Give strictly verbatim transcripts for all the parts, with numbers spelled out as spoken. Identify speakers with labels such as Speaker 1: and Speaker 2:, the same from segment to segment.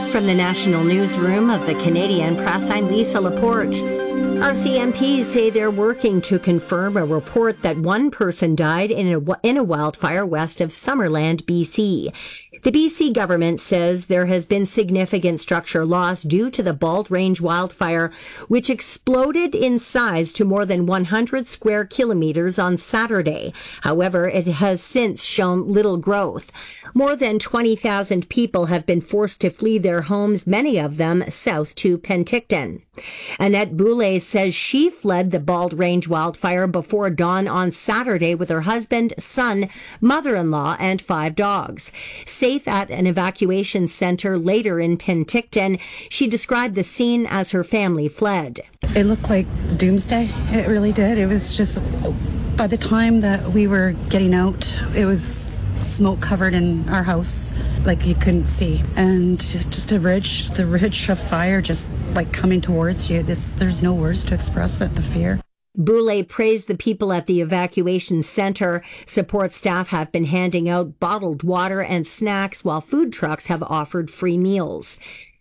Speaker 1: From the National Newsroom of the Canadian Press, I'm Lisa Laporte. R C M Ps say they're working to confirm a report that one person died in a, in a wildfire west of Summerland, B C. The B C government says there has been significant structure loss due to the Bald Range wildfire, which exploded in size to more than one hundred square kilometers on Saturday. However, it has since shown little growth. More than twenty thousand people have been forced to flee their homes, many of them south to Penticton. Annette Boulay says she fled the Bald Range wildfire before dawn on Saturday with her husband, son, mother-in-law, and five dogs. Safe at an evacuation center later in Penticton, she described the scene as her family fled.
Speaker 2: It looked like doomsday. It really did. It was just, by the time that we were getting out, it was smoke covered in our house, like you couldn't see, and just a ridge, the ridge of fire just like coming towards you. It's, there's no words to express it, the fear.
Speaker 1: Boulay praised the people at the evacuation center. Support staff have been handing out bottled water and snacks, while food trucks have offered free meals.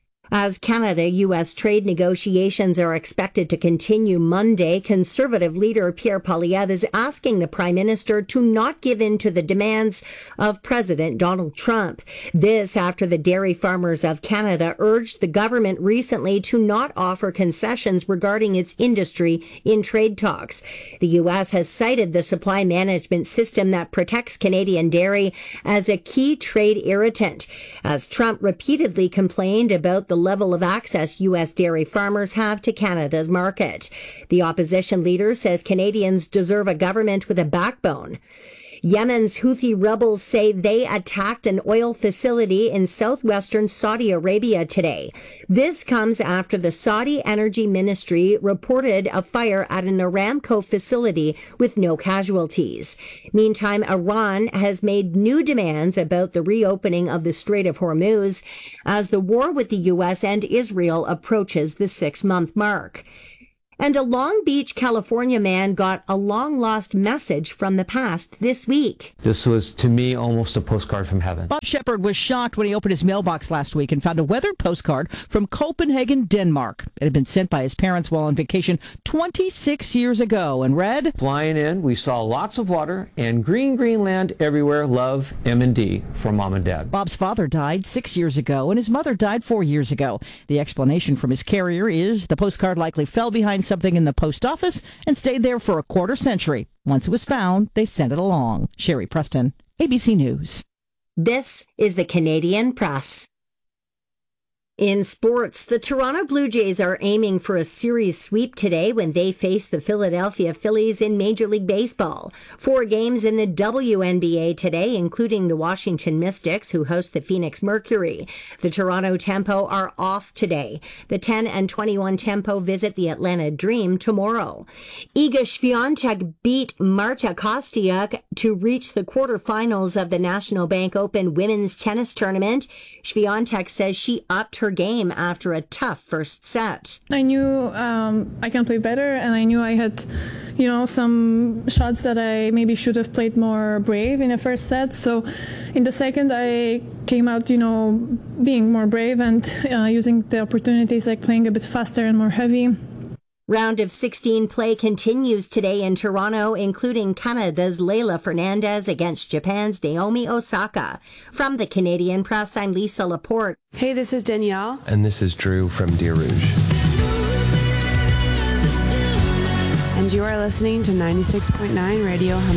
Speaker 1: As Canada-U S trade negotiations are expected to continue Monday, Conservative leader Pierre Poilievre is asking the Prime Minister to not give in to the demands of President Donald Trump. This after the Dairy Farmers of Canada urged the government recently to not offer concessions regarding its industry in trade talks. The U S has cited the supply management system that protects Canadian dairy as a key trade irritant, as Trump repeatedly complained about the level of access U S dairy farmers have to Canada's market. The opposition leader says Canadians deserve a government with a backbone. Yemen's Houthi rebels say they attacked an oil facility in southwestern Saudi Arabia today. This comes after the Saudi Energy Ministry reported a fire at an Aramco facility with no casualties. Meantime, Iran has made new demands about the reopening of the Strait of Hormuz as the war with the U S and Israel approaches the six-month mark. And a Long Beach, California man got a long-lost message from the past this week.
Speaker 3: This was, to me, almost a postcard from heaven.
Speaker 4: Bob Shepard was shocked when he opened his mailbox last week and found a weathered postcard from Copenhagen, Denmark. It had been sent by his parents while on vacation twenty-six years ago and read,
Speaker 3: "Flying in, we saw lots of water and green, green land everywhere. Love, M and D, from Mom and Dad."
Speaker 4: Bob's father died six years ago and his mother died four years ago. The explanation from his carrier is the postcard likely fell behind something in the post office and stayed there for a quarter century. Once it was found, they sent it along. Sherry Preston, A B C News.
Speaker 1: This is the Canadian Press. In sports, the Toronto Blue Jays are aiming for a series sweep today when they face the Philadelphia Phillies in Major League Baseball. Four games in the W N B A today, including the Washington Mystics, who host the Phoenix Mercury. The Toronto Tempo are off today. The ten and twenty-one Tempo visit the Atlanta Dream tomorrow. Iga Swiatek beat Marta Kostyuk to reach the quarterfinals of the National Bank Open Women's Tennis Tournament. Swiatek says she upped her game after a tough first set.
Speaker 5: I knew um, I can play better, and I knew I had, you know, some shots that I maybe should have played more brave in the first set. So in the second, I came out, you know, being more brave and uh, using the opportunities, like playing a bit faster and more heavy.
Speaker 1: Round of sixteen play continues today in Toronto, including Canada's Leylah Fernandez against Japan's Naomi Osaka. From the Canadian Press, I'm Lisa Laporte.
Speaker 6: Hey, this is Danielle.
Speaker 7: And this is Drew from Deer Rouge.
Speaker 6: And you are listening to ninety-six point nine Radio Hamilton.